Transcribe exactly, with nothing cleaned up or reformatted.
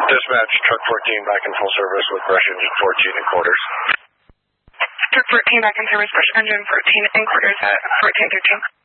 Dispatch, truck fourteen back in full service with brush engine fourteen and quarters. Truck fourteen back in service, brush engine fourteen and quarters at fourteen thirteen.